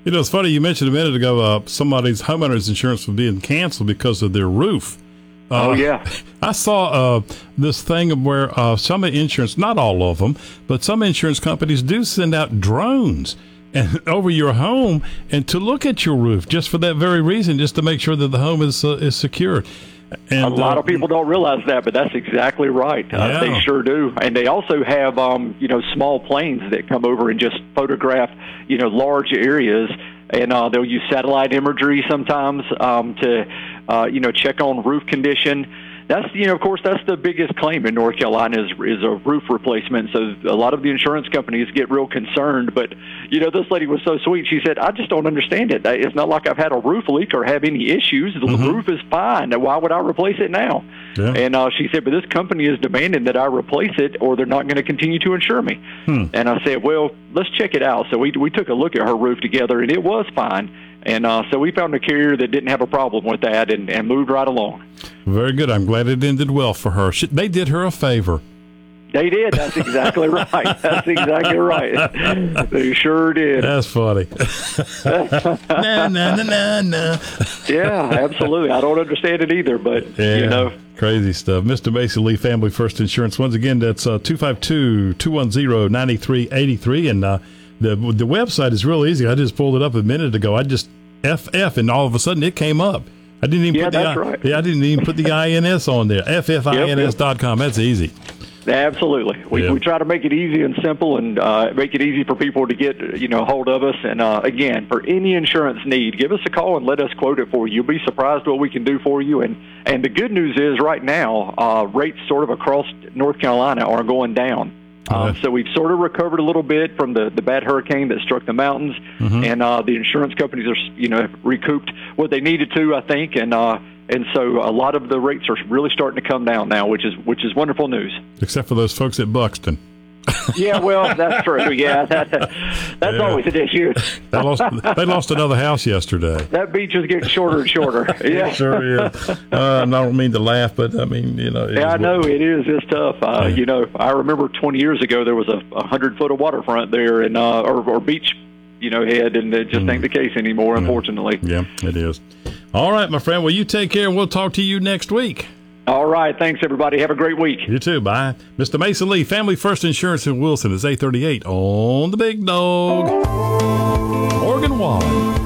It's funny. You mentioned a minute ago somebody's homeowner's insurance was being canceled because of their roof. Oh, yeah. I saw this thing where some insurance, not all of them, but some insurance companies do send out drones and over your home and to look at your roof just for that very reason, just to make sure that the home is secure. And, a lot of people don't realize that, but that's exactly right. Yeah. They sure do. And they also have, small planes that come over and just photograph, large areas. And they'll use satellite imagery sometimes to, check on roof condition. That's, of course, that's the biggest claim in North Carolina is a roof replacement. So a lot of the insurance companies get real concerned. But, this lady was so sweet. She said, I just don't understand it. It's not like I've had a roof leak or have any issues. The roof is fine. Why would I replace it now? Yeah. And she said, but this company is demanding that I replace it or they're not going to continue to insure me. And I said, well, let's check it out. So we took a look at her roof together, and it was fine. And so we found a carrier that didn't have a problem with that and moved right along. Very good. I'm glad it ended well for her. They did her a favor. They did. That's exactly right. That's exactly right. They sure did. That's funny. Na. Yeah, absolutely. I don't understand it either, but, Crazy stuff. Mr. Macy Lee, Family First Insurance. Once again, that's 252-210-9383. And the website is real easy. I just pulled it up a minute ago. I just FF, and all of a sudden it came up. I didn't even I didn't even put the INS on there. FFINS.com. That's easy. Absolutely. We try to make it easy and simple and make it easy for people to get, hold of us. And, again, for any insurance need, give us a call and let us quote it for you. You'll be surprised what we can do for you. And the good news is right now, rates sort of across North Carolina are going down. So we've sort of recovered a little bit from the bad hurricane that struck the mountains. And the insurance companies are, have recouped what they needed to, I think. And so a lot of the rates are really starting to come down now, which is wonderful news. Except for those folks at Buxton. Yeah, well, that's true. Yeah, that's always an issue. They lost another house yesterday. That beach is getting shorter and shorter. Yeah, it sure is. I don't mean to laugh, but I mean, Yeah, I know it is. It's tough. I remember 20 years ago there was a 100-foot of waterfront there, and or beach, head, and it just ain't the case anymore, unfortunately. Yeah, it is. All right, my friend. Well, you take care, and we'll talk to you next week. All right. Thanks, everybody. Have a great week. You too. Bye. Mr. Mason Lee, Family First Insurance in Wilson is 838 on the Big Dog. Morgan Wallen.